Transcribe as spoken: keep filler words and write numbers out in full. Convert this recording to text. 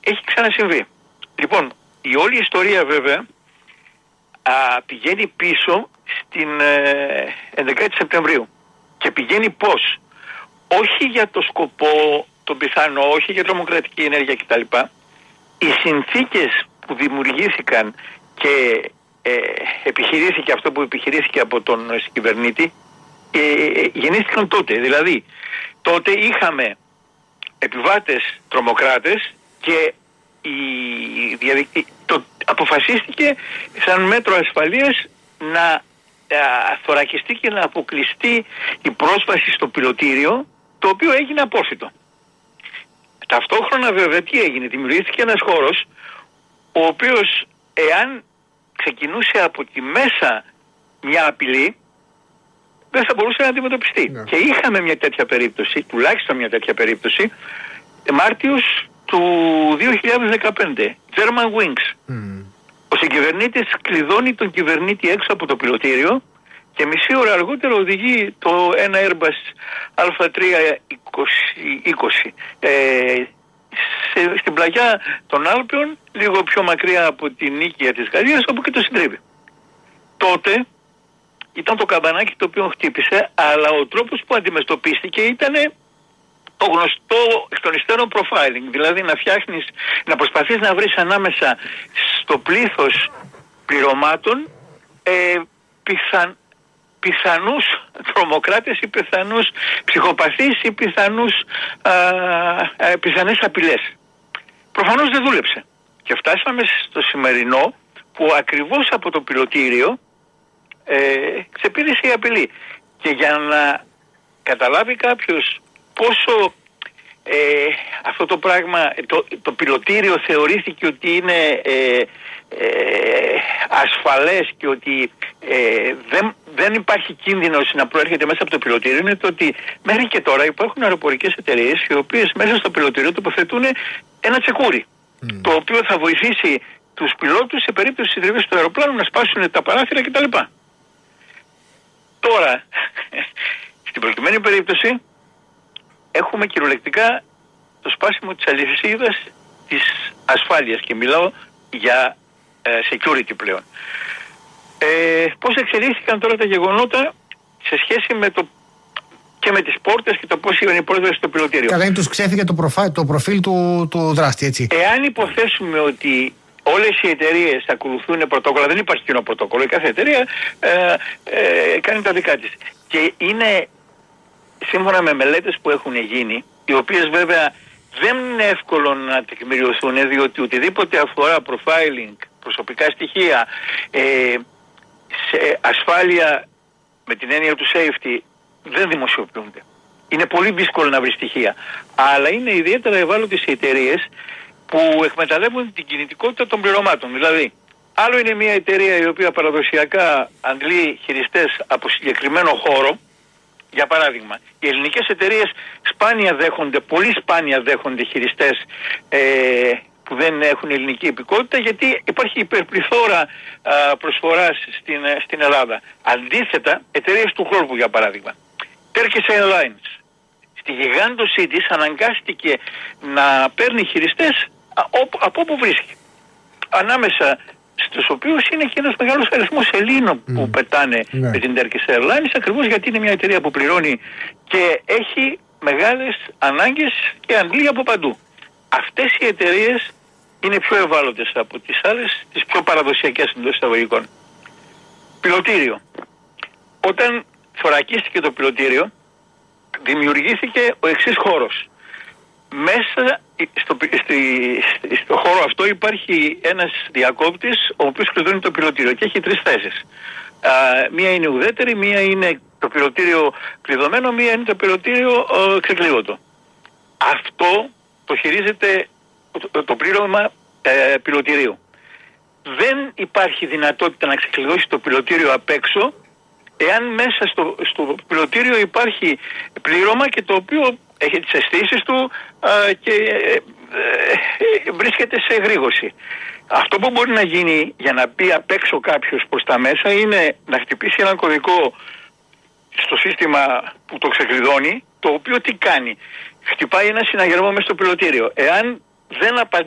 έχει ξανασυμβεί. Λοιπόν, η όλη ιστορία βέβαια α, πηγαίνει πίσω στην ε, έντεκα Σεπτεμβρίου. Και πηγαίνει πώς? Όχι για το σκοπό, τον πιθανό, όχι για τρομοκρατική ενέργεια κτλ. Οι συνθήκες που δημιουργήθηκαν και ε, επιχειρήθηκε αυτό που επιχειρήθηκε από τον κυβερνήτη ε, γεννήθηκαν τότε. Δηλαδή, τότε είχαμε επιβάτες τρομοκράτες και η διαδικ... το αποφασίστηκε σαν μέτρο ασφαλείας να α, θωρακιστεί και να αποκλειστεί η πρόσβαση στο πιλωτήριο, το οποίο έγινε απόρθητο. Ταυτόχρονα βέβαια τι έγινε? Δημιουργήθηκε ένας χώρος ο οποίος, εάν ξεκινούσε από τη μέσα μια απειλή, δεν θα μπορούσε να αντιμετωπιστεί. Ναι. Και είχαμε μια τέτοια περίπτωση, τουλάχιστον μια τέτοια περίπτωση, Μάρτιος του δύο χιλιάδες δεκαπέντε, German Wings. Mm. Ο συγκυβερνήτης κλειδώνει τον κυβερνήτη έξω από το πιλωτήριο και μισή ώρα αργότερα οδηγεί το ένα Airbus Α τρία είκοσι ε, σε, στην πλαγιά των Άλπαιων, λίγο πιο μακριά από την νίκαια της Γαλλίας, όπου και το συντρίβει. Τότε ήταν το καμπανάκι το οποίο χτύπησε, αλλά ο τρόπος που αντιμετωπίστηκε ήταν το γνωστό εκ των υστέρων profiling, δηλαδή να φτιάχνεις, να προσπαθείς να βρεις ανάμεσα στο πλήθος πληρωμάτων ε, πιθαν, πιθανούς τρομοκράτες ή πιθανούς ψυχοπαθείς ή πιθανούς, α, α, πιθανές απειλές. Προφανώς δεν δούλεψε. Και φτάσαμε στο σημερινό που ακριβώς από το πιλωτήριο ε, ξεπήδησε η απειλή. Και για να καταλάβει κάποιος πόσο ε, αυτό το πράγμα, το, το πιλωτήριο θεωρήθηκε ότι είναι ε, ε, ασφαλές και ότι ε, δεν, δεν υπάρχει κίνδυνος να προέρχεται μέσα από το πιλωτήριο, είναι το ότι μέχρι και τώρα υπάρχουν αεροπορικές εταιρείες οι οποίες μέσα στο πιλωτήριο τοποθετούν ένα τσεκούρι, mm. το οποίο θα βοηθήσει τους πιλότους σε περίπτωση συντριβής του αεροπλάνου να σπάσουν τα παράθυρα κτλ. Τώρα, στην προκειμένη περίπτωση έχουμε κυριολεκτικά το σπάσιμο της αλυσίδας της ασφάλειας και μιλάω για ε, security πλέον. Ε, πώς εξελίχθηκαν τώρα τα γεγονότα σε σχέση με το και με τις πόρτες και το πώς είναι η πρόσβαση στο πιλωτήριο. Κατά τους ξέφυγε το, προφα... το προφίλ του, του δράστη, έτσι. Εάν υποθέσουμε ότι όλες οι εταιρείες ακολουθούν πρωτόκολλα, δεν υπάρχει κοινό πρωτόκολλο, η κάθε εταιρεία ε, ε, κάνει τα δικά της. Και είναι σύμφωνα με μελέτες που έχουν γίνει, οι οποίες βέβαια δεν είναι εύκολο να τεκμηριωθούν, διότι οτιδήποτε αφορά profiling, προσωπικά στοιχεία, ε, σε ασφάλεια με την έννοια του safety, δεν δημοσιοποιούνται. Είναι πολύ δύσκολο να βρει στοιχεία. Αλλά είναι ιδιαίτερα ευάλωτες οι εταιρείες που εκμεταλλεύουν την κινητικότητα των πληρωμάτων. Δηλαδή, άλλο είναι μια εταιρεία η οποία παραδοσιακά αντλεί χειριστές από συγκεκριμένο χώρο. Για παράδειγμα, οι ελληνικές εταιρείες σπάνια δέχονται, πολύ σπάνια δέχονται χειριστές ε, που δεν έχουν ελληνική υπηκότητα, γιατί υπάρχει υπερπληθώρα α, προσφοράς στην, στην Ελλάδα. Αντίθετα, εταιρείες του χώρου, για παράδειγμα, Turkish Airlines, στη γιγάντωσή της αναγκάστηκε να παίρνει χειριστές από, από όπου βρίσκει. Ανάμεσα στους οποίους είναι και ένας μεγάλος αριθμός Ελλήνων mm. που πετάνε mm. με την Turkish Airlines, ακριβώς γιατί είναι μια εταιρεία που πληρώνει και έχει μεγάλες ανάγκες και αντλεί από παντού. Αυτές οι εταιρείες είναι πιο ευάλωτες από τις άλλες, τις πιο παραδοσιακές εντός εισαγωγικών. Πιλωτήριο. Όταν θωρακίστηκε το πιλωτήριο, δημιουργήθηκε ο εξής χώρος. Μέσα στο, στη, στο χώρο αυτό υπάρχει ένας διακόπτης ο οποίος κλειδώνει το πιλωτήριο και έχει τρεις θέσεις. Α, μία είναι ουδέτερη, μία είναι το πιλωτήριο κλειδωμένο, μία είναι το πιλωτήριο ξεκλείδωτο. Αυτό το χειρίζεται το, το πλήρωμα ε, πιλωτηρίου. Δεν υπάρχει δυνατότητα να ξεκλειδώσει το πιλωτήριο απ' έξω εάν μέσα στο, στο πιλωτήριο υπάρχει πλήρωμα και το οποίο έχει τις αισθήσεις του α, και ε, ε, βρίσκεται σε εγρήγορση. Αυτό που μπορεί να γίνει για να μπει απ' έξω κάποιος προς τα μέσα είναι να χτυπήσει έναν κωδικό στο σύστημα που το ξεκλειδώνει, το οποίο τι κάνει? Χτυπάει ένα συναγερμό μέσα στο πιλωτήριο. Εάν δεν απαντήσει